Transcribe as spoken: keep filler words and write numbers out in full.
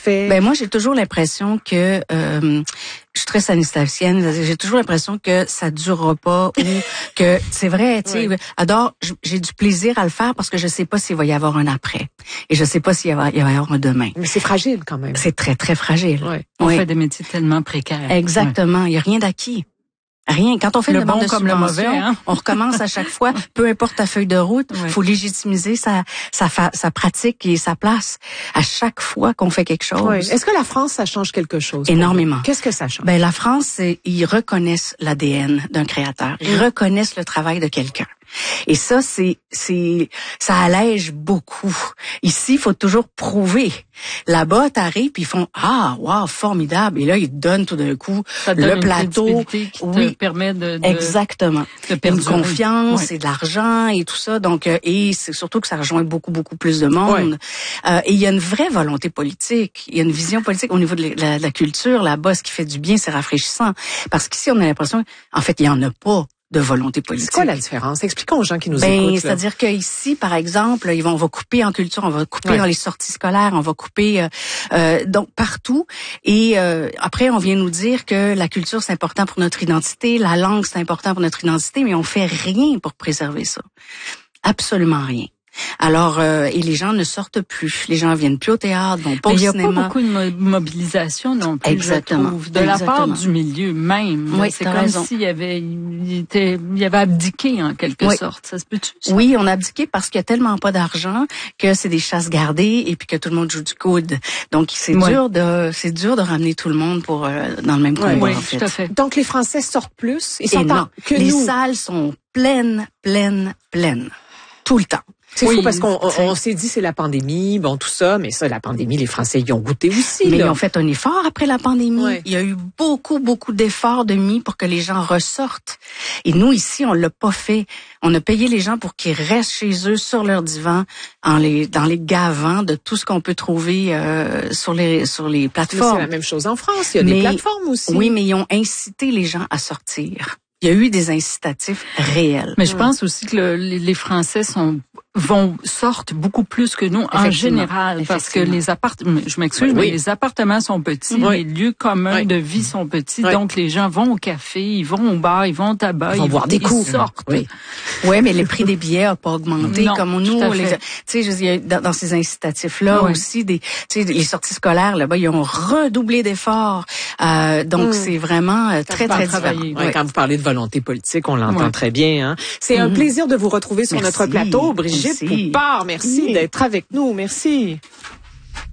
fait? Ben moi, j'ai toujours l'impression que euh, je suis très sanitarienne. J'ai toujours l'impression que ça durera pas ou que c'est vrai. Tu sais, oui. Alors j'ai du plaisir à le faire parce que je sais pas s'il va y avoir un après et je sais pas s'il va y avoir un demain. Mais c'est fragile quand même. C'est très très fragile. Oui. On oui. fait des métiers tellement précaires. Exactement. Il oui. y a rien d'acquis. Rien. Quand on fait le une bon demande de comme subvention, le mauvais, hein? On recommence à chaque fois. Peu importe ta feuille de route, il oui. faut légitimiser sa, sa, sa pratique et sa place à chaque fois qu'on fait quelque chose. Oui. Est-ce que la France, ça change quelque chose? Énormément. Qu'est-ce que ça change? Ben la France, ils reconnaissent l'A D N d'un créateur. Ils mmh. reconnaissent le travail de quelqu'un. Et ça, c'est, c'est, ça allège beaucoup. Ici, il faut toujours prouver. Là-bas, t'arrives, puis ils font, ah, wow, formidable. Et là, ils te donnent tout d'un coup ça te le donne plateau. Une qui oui. te permet de, de exactement. De une confiance oui. et de l'argent et tout ça. Donc, euh, et c'est surtout que ça rejoint beaucoup, beaucoup plus de monde. Oui. Euh, et il y a une vraie volonté politique. Il y a une vision politique au niveau de la, de la culture. Là-bas, ce qui fait du bien, c'est rafraîchissant. Parce qu'ici, on a l'impression, en fait, il y en a pas de volonté politique. C'est quoi la différence? Expliquons aux gens qui nous ben, écoutent. C'est-à-dire qu'ici, par exemple, ils vont, on va couper en culture, on va couper ouais. dans les sorties scolaires, on va couper euh, euh, donc partout. Et euh, après, on vient nous dire que la culture, c'est important pour notre identité, la langue, c'est important pour notre identité, mais on fait rien pour préserver ça. Absolument rien. Alors, euh, et les gens ne sortent plus. Les gens viennent plus au théâtre, vont pas au cinéma. Il n'y a pas beaucoup de mo- mobilisation non plus, Exactement. je trouve, de Exactement. la part du milieu même. Oui, c'est comme s'il y avait, il était, il y avait abdiqué en quelque oui. sorte. Ça se peut-tu? Ça? Oui, on a abdiqué parce qu'il y a tellement pas d'argent que c'est des chasses gardées et puis que tout le monde joue du coude. Donc c'est oui. dur de, c'est dur de ramener tout le monde pour euh, dans le même combat. Oui, en fait. tout à fait. Donc les Français sortent plus. Ils sont non, que les nous. salles sont pleines, pleines, pleines, tout le temps. C'est oui, fou parce qu'on on, on s'est dit c'est la pandémie, bon tout ça, mais ça la pandémie, les Français y ont goûté aussi. Mais là. ils ont fait un effort après la pandémie. Ouais. Il y a eu beaucoup beaucoup d'efforts de mis pour que les gens ressortent. Et nous ici, on l'a pas fait. On a payé les gens pour qu'ils restent chez eux sur leur divan, en les dans les gavant de tout ce qu'on peut trouver euh, sur les sur les plateformes. Mais c'est la même chose en France. Il y a mais, des plateformes aussi. Oui, mais ils ont incité les gens à sortir. Il y a eu des incitatifs réels. Mais je pense aussi que le, les Français sont vont sortent beaucoup plus que nous en général parce que les appartements, je m'excuse, oui. mais les appartements sont petits, oui. les lieux communs oui. de vie sont petits, oui. donc les gens vont au café, ils vont au bar, ils vont au tabac, ils vont ils boire des coups, ils sortent. Oui, ouais, mais les prix des billets n'ont pas augmenté non, comme nous. Tu sais, il y a dans, dans ces incitatifs-là oui. aussi des, tu sais, les sorties scolaires là-bas, ils ont redoublé d'efforts. Euh, donc mmh. c'est vraiment euh, très très différent. Ouais, ouais. Quand vous parlez de volonté politique, on l'entend ouais. très bien. Hein? C'est mmh. un plaisir de vous retrouver sur Merci. notre plateau, Brigitte Merci. Poupard. Merci oui. d'être avec nous. Merci.